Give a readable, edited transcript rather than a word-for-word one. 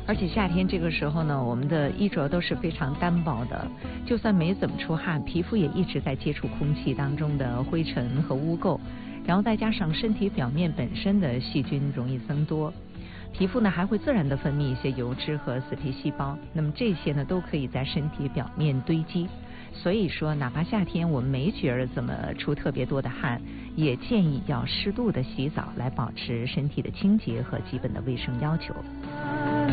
而且夏天这个时候呢，我们的衣着都是非常单薄的，就算没怎么出汗，皮肤也一直在接触空气当中的灰尘和污垢，然后再加上身体表面本身的细菌容易增多，皮肤呢还会自然的分泌一些油脂和死皮细胞，那么这些呢都可以在身体表面堆积。所以说哪怕夏天我们没觉得怎么出特别多的汗，也建议要适度的洗澡，来保持身体的清洁和基本的卫生要求。